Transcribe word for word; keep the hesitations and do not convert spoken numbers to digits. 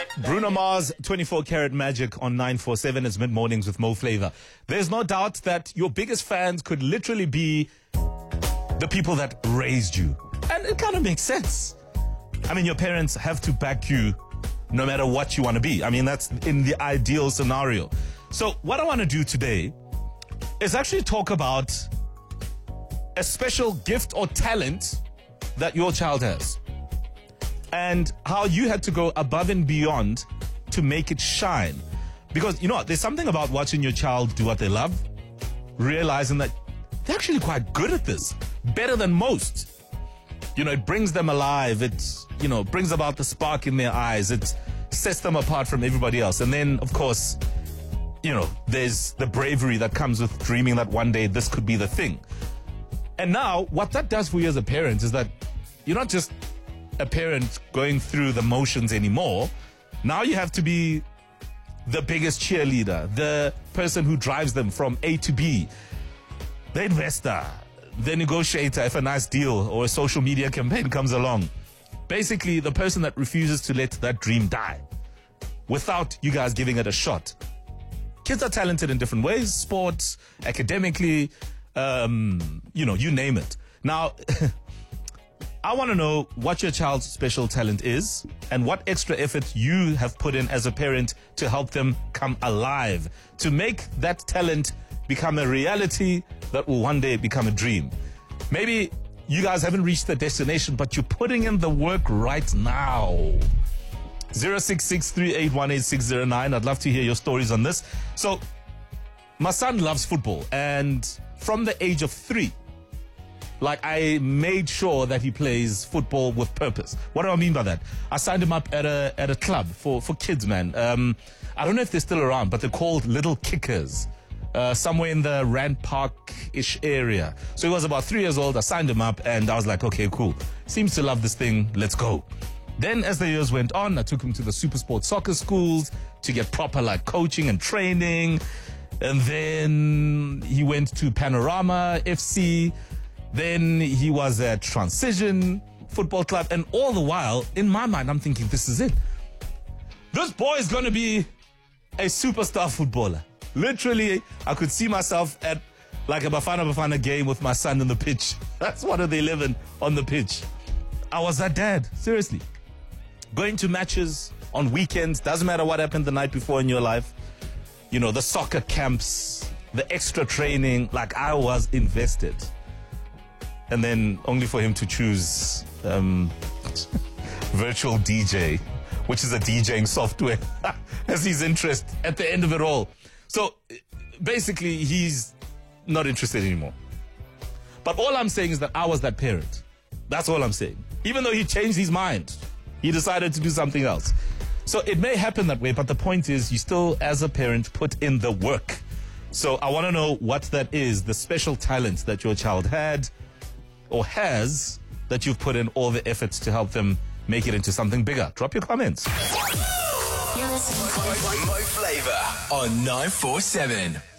Bruno Mars, twenty-four karat magic on nine four seven is mid-mornings with Mo Flavor. There's no doubt that your biggest fans could literally be the people that raised you. And it kind of makes sense. I mean, your parents have to back you no matter what you want to be. I mean, that's in the ideal scenario. So what I want to do today is actually talk about a special gift or talent that your child has, and how you had to go above and beyond to make it shine. Because, you know what, there's something about watching your child do what they love, realizing that they're actually quite good at this, better than most. You know, it brings them alive. It, you know, brings about the spark in their eyes. It sets them apart from everybody else. And then, of course, you know, there's the bravery that comes with dreaming that one day this could be the thing. And now, what that does for you as a parent is that you're not just a parent going through the motions anymore. Now you have to be the biggest cheerleader, the person who drives them from A to B, the investor, the negotiator if a nice deal or a social media campaign comes along. Basically, the person that refuses to let that dream die without you guys giving it a shot. Kids are talented in different ways, sports, academically, um, you know, you name it. Now, I want to know what your child's special talent is and what extra effort you have put in as a parent to help them come alive, to make that talent become a reality that will one day become a dream. Maybe you guys haven't reached the destination, but you're putting in the work right now. zero six six, three eight one, eight six zero nine. I'd love to hear your stories on this. So, my son loves football, and from the age of three, like, I made sure that he plays football with purpose. What do I mean by that? I signed him up at a at a club for, for kids, man. Um, I don't know if they're still around, but they're called Little Kickers. Uh, somewhere in the Rand Park-ish area. So he was about three years old. I signed him up, and I was like, okay, cool. Seems to love this thing. Let's go. Then as the years went on, I took him to the super sport soccer schools to get proper, like, coaching and training. And then he went to Panorama F C. Then he was at Transition Football Club. And all the while, in my mind, I'm thinking, this is it. This boy is going to be a superstar footballer. Literally, I could see myself at like a Bafana Bafana game with my son on the pitch. That's one of the eleven on the pitch. I was that dad, seriously. Going to matches on weekends, doesn't matter what happened the night before in your life. You know, the soccer camps, the extra training, like I was invested. And then only for him to choose um, virtual D J, which is a DJing software, as his interest at the end of it all. So basically, he's not interested anymore. But all I'm saying is that I was that parent. That's all I'm saying. Even though he changed his mind, he decided to do something else. So it may happen that way, but the point is you still, as a parent, put in the work. So I want to know what that is, the special talent that your child had or has that you've put in all the efforts to help them make it into something bigger. Drop your comments. You're listening to Mo Flavor on nine four seven.